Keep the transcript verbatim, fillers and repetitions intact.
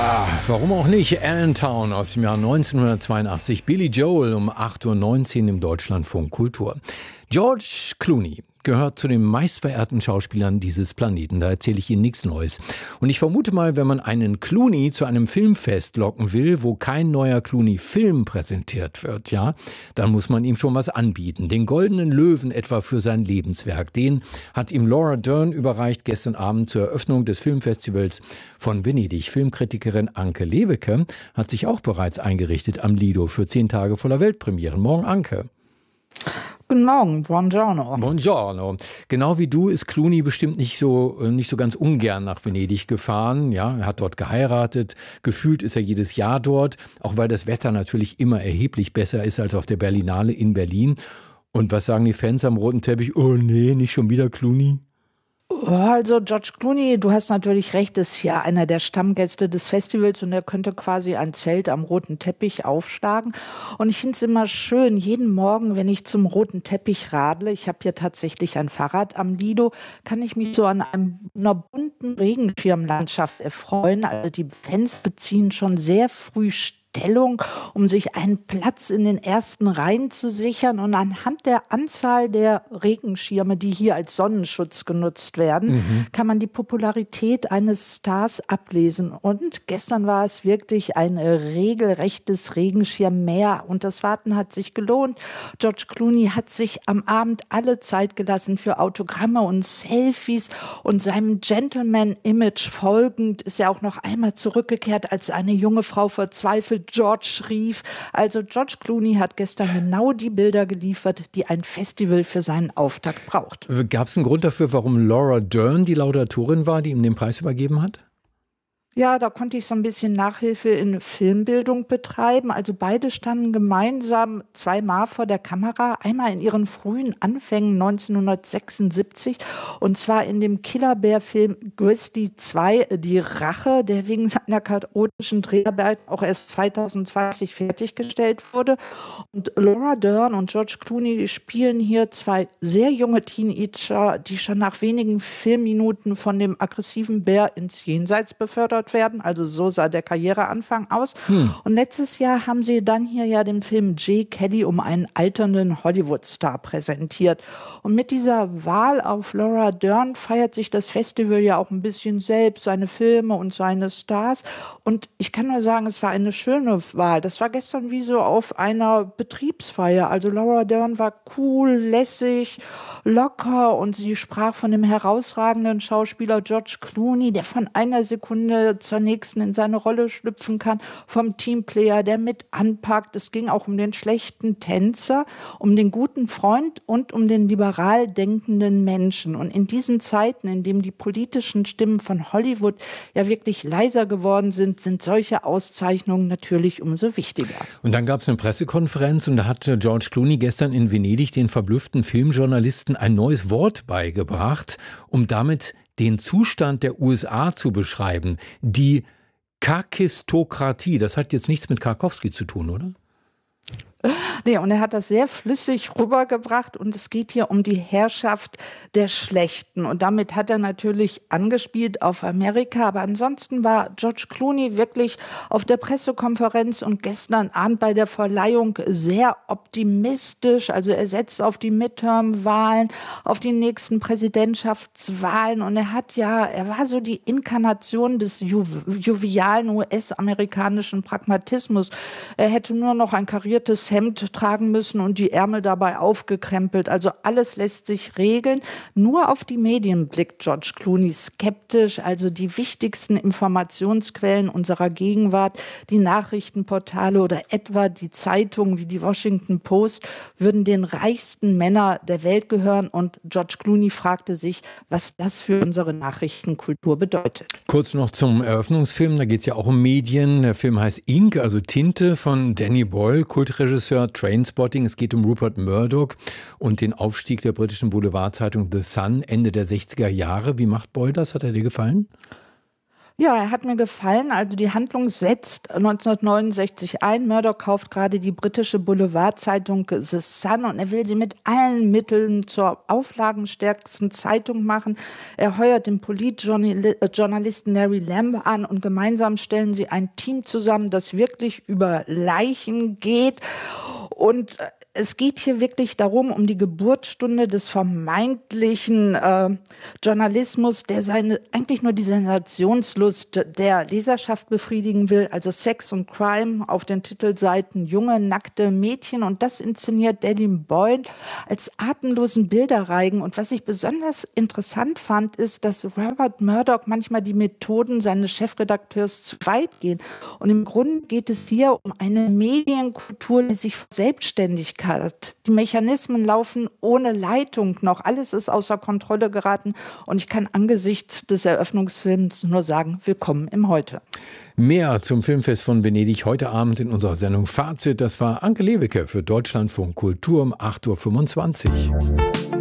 Ja, warum auch nicht? Allentown aus dem Jahr neunzehnhundertzweiundachtzig. Billy Joel um acht Uhr neunzehn im Deutschlandfunk Kultur. George Clooney gehört zu den meistverehrten Schauspielern dieses Planeten. Da erzähle ich Ihnen nichts Neues. Und ich vermute mal, wenn man einen Clooney zu einem Filmfest locken will, wo kein neuer Clooney-Film präsentiert wird, ja, dann muss man ihm schon was anbieten. Den Goldenen Löwen etwa für sein Lebenswerk. Den hat ihm Laura Dern überreicht gestern Abend zur Eröffnung des Filmfestivals von Venedig. Filmkritikerin Anke Lewicke hat sich auch bereits eingerichtet am Lido für zehn Tage voller Weltpremieren. Morgen, Anke. Guten Morgen, buongiorno. Buongiorno. Genau wie du ist Clooney bestimmt nicht so, nicht so ganz ungern nach Venedig gefahren. Ja, er hat dort geheiratet. Gefühlt ist er jedes Jahr dort, auch weil das Wetter natürlich immer erheblich besser ist als auf der Berlinale in Berlin. Und was sagen die Fans am roten Teppich? Oh nee, nicht schon wieder Clooney? Also George Clooney, du hast natürlich recht, ist ja einer der Stammgäste des Festivals und er könnte quasi ein Zelt am roten Teppich aufschlagen. Und ich finde es immer schön, jeden Morgen, wenn ich zum roten Teppich radle, ich habe hier tatsächlich ein Fahrrad am Lido, kann ich mich so an einem, einer bunten Regenschirmlandschaft erfreuen. Also die Fans beziehen schon sehr früh Stellung, um sich einen Platz in den ersten Reihen zu sichern. Und anhand der Anzahl der Regenschirme, die hier als Sonnenschutz genutzt werden, mhm. kann man die Popularität eines Stars ablesen. Und gestern war es wirklich ein regelrechtes Regenschirmmeer. Und das Warten hat sich gelohnt. George Clooney hat sich am Abend alle Zeit gelassen für Autogramme und Selfies. Und seinem Gentleman-Image folgend ist er auch noch einmal zurückgekehrt, als eine junge Frau verzweifelt George rief. Also George Clooney hat gestern genau die Bilder geliefert, die ein Festival für seinen Auftakt braucht. Gab es einen Grund dafür, warum Laura Dern die Laudatorin war, die ihm den Preis übergeben hat? Ja, da konnte ich so ein bisschen Nachhilfe in Filmbildung betreiben. Also beide standen gemeinsam zweimal vor der Kamera. Einmal in ihren frühen Anfängen neunzehnhundertsechsundsiebzig und zwar in dem Killer-Bear-Film Grizzly zwei, die Rache, der wegen seiner chaotischen Dreharbeiten auch erst zweitausendzwanzig fertiggestellt wurde. Und Laura Dern und George Clooney spielen hier zwei sehr junge Teenager, die schon nach wenigen Filmminuten von dem aggressiven Bär ins Jenseits befördert werden. Also so sah der Karriereanfang aus. Hm. Und letztes Jahr haben sie dann hier ja den Film J. Kelly um einen alternden Hollywood-Star präsentiert. Und mit dieser Wahl auf Laura Dern feiert sich das Festival ja auch ein bisschen selbst, seine Filme und seine Stars. Und ich kann nur sagen, es war eine schöne Wahl. Das war gestern wie so auf einer Betriebsfeier. Also Laura Dern war cool, lässig, locker und sie sprach von dem herausragenden Schauspieler George Clooney, der von einer Sekunde zur nächsten in seine Rolle schlüpfen kann, vom Teamplayer, der mit anpackt. Es ging auch um den schlechten Tänzer, um den guten Freund und um den liberal denkenden Menschen. Und in diesen Zeiten, in denen die politischen Stimmen von Hollywood ja wirklich leiser geworden sind, sind solche Auszeichnungen natürlich umso wichtiger. Und dann gab es eine Pressekonferenz und da hat George Clooney gestern in Venedig den verblüfften Filmjournalisten ein neues Wort beigebracht, um damit den Zustand der U S A zu beschreiben. Die Kakistokratie, das hat jetzt nichts mit Karkowski zu tun, oder? Nee, und er hat das sehr flüssig rübergebracht und es geht hier um die Herrschaft der Schlechten. Und damit hat er natürlich angespielt auf Amerika. Aber ansonsten war George Clooney wirklich auf der Pressekonferenz und gestern Abend bei der Verleihung sehr optimistisch. Also er setzt auf die Midterm-Wahlen, auf die nächsten Präsidentschaftswahlen. Und er hat ja, er war so die Inkarnation des ju- jovialen U S-amerikanischen Pragmatismus. Er hätte nur noch ein kariertes Hemd tragen müssen und die Ärmel dabei aufgekrempelt. Also alles lässt sich regeln. Nur auf die Medien blickt George Clooney skeptisch. Also die wichtigsten Informationsquellen unserer Gegenwart, die Nachrichtenportale oder etwa die Zeitungen wie die Washington Post, würden den reichsten Männern der Welt gehören. Und George Clooney fragte sich, was das für unsere Nachrichtenkultur bedeutet. Kurz noch zum Eröffnungsfilm. Da geht es ja auch um Medien. Der Film heißt Ink, also Tinte, von Danny Boyle, Kultregisseur. Trainspotting. Es geht um Rupert Murdoch und den Aufstieg der britischen Boulevardzeitung The Sun Ende der sechziger Jahre. Wie macht Boyle das? Hat er dir gefallen? Ja, er hat mir gefallen. Also die Handlung setzt neunzehnhundertneunundsechzig ein. Murdoch kauft gerade die britische Boulevardzeitung The Sun und er will sie mit allen Mitteln zur auflagenstärksten Zeitung machen. Er heuert den Politjournalisten Larry Lamb an und gemeinsam stellen sie ein Team zusammen, das wirklich über Leichen geht. Und es geht hier wirklich darum, um die Geburtsstunde des vermeintlichen äh, Journalismus, der seine eigentlich nur die Sensationslust der Leserschaft befriedigen will, also Sex und Crime auf den Titelseiten, junge, nackte Mädchen. Und das inszeniert Danny Boyle als atemlosen Bilderreigen. Und was ich besonders interessant fand, ist, dass Rupert Murdoch manchmal die Methoden seines Chefredakteurs zu weit gehen. Und im Grunde geht es hier um eine Medienkultur, die sich selbstständig hat. Die Mechanismen laufen ohne Leitung noch. Alles ist außer Kontrolle geraten. Und ich kann angesichts des Eröffnungsfilms nur sagen, willkommen im Heute. Mehr zum Filmfest von Venedig heute Abend in unserer Sendung Fazit. Das war Anke Lewicke für Deutschlandfunk Kultur um acht Uhr fünfundzwanzig.